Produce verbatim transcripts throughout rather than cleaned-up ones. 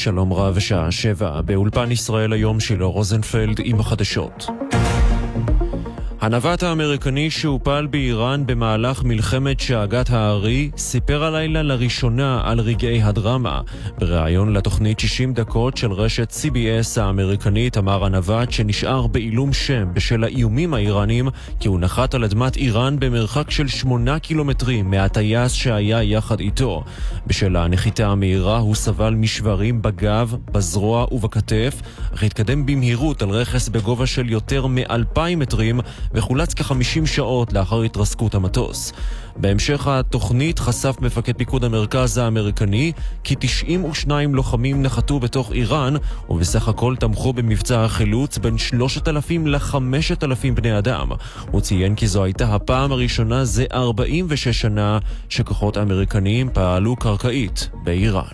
שלום רב, שעה שבע, באולפן ישראל היום שילה רוזנפלד עם החדשות. הנווט האמריקני שהופל באיראן במהלך מלחמת שאגת הארי סיפר הלילה לראשונה על רגעי הדרמה. בריאיון לתוכנית שישים דקות של רשת סי בי אס האמריקנית אמר הנווט שנשאר בעילום שם בשל האיומים האיראנים כי הוא נחת על אדמת איראן במרחק של שמונה קילומטרים מהטייס שהיה יחד איתו. בשל הנחיתה המהירה הוא סבל משברים בגב, בזרוע ובכתף, אך התקדם במהירות על רכס בגובה של יותר מאלפיים מטרים וחולץ כ-חמישים שעות לאחר התרסקות המטוס. בהמשך התוכנית חשף מפקד פיקוד המרכז האמריקני כי תשעים ושניים לוחמים נחתו בתוך איראן ובסך הכל תמכו במבצע החילוץ בין שלושת אלפים ל-חמשת אלפים בני אדם. הוא ציין כי זו הייתה הפעם הראשונה זה ארבעים ושש שנה שכוחות אמריקניים פעלו קרקעית באיראן.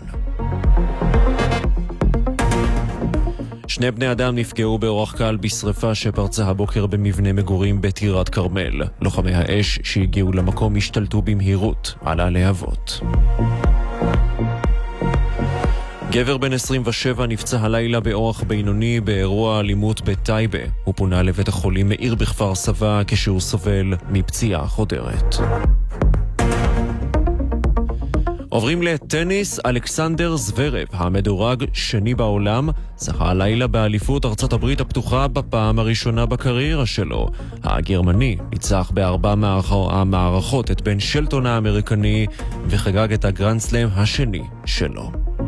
שני בני אדם נפגעו באורח קל בשריפה שפרצה הבוקר במבנה מגורים בטירת כרמל. לוחמי האש שהגיעו למקום השתלטו במהירות על הלהבות. גבר בן עשרים ושבע נפצע הלילה באורח בינוני באירוע אלימות בטייבה. הוא פונה לבית החולים מאיר בכפר סבא כשהוא סובל מפציעה חודרת. עוברים לטניס. אלכסנדר זוורב, המדורג שני בעולם, זכה הלילה באליפות ארצות הברית הפתוחה בפעם הראשונה בקריירה שלו. הגרמני ניצח בארבע המערכות את בן שלטון האמריקני וחגג את הגרנד סלאם השני שלו.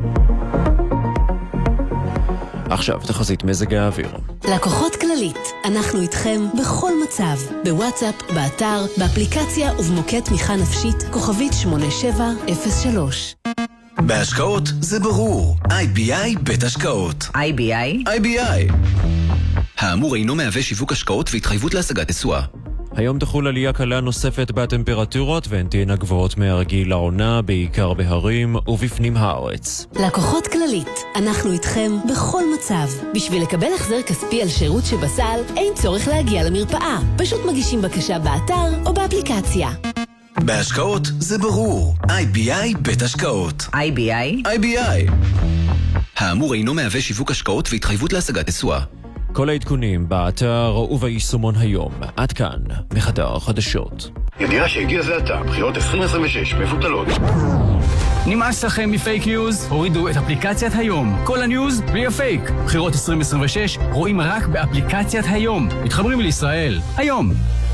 עכשיו תחזית מזג האוויר. לקוחות כללית, אנחנו איתכם בכל מצב, בוואטסאפ, באתר, באפליקציה ובמוקד תמיכה נפשית כוכבית שמונה שבע אפס שלוש. בהשקעות זה ברור. איי בי איי בית השקעות. איי בי איי? איי בי איי. האמור אינו מהווה שיווק השקעות והתחייבות להשגת תשואה. היום תחול עלייה קלה נוספת בטמפרטורות והן תהיינה גבוהות מהרגיל לעונה, בעיקר בהרים ובפנים הארץ. לקוחות כללית, אנחנו איתכם בכל מצב. בשביל לקבל החזר כספי על שירות שבסל, אין צורך להגיע למרפאה. פשוט מגישים בקשה באתר או באפליקציה. בהשקעות זה ברור. איי בי איי בית השקעות. איי בי איי? איי בי איי. האמור אינו מהווה שיווק השקעות והתחייבות להשגת תשואה. כל העדכונים באתר וביישומון היום. עד כאן, מחדר חדשות. ידיעה שהגיע זה עתה, בחירות עשרים עשרים ושש מבוטלות. נמאס לכם מפייק ניוז? הורידו את אפליקציית היום. כל הניוז בלי הפייק. בחירות עשרים עשרים ושש רואים רק באפליקציית היום. מתחברים לישראל. היום.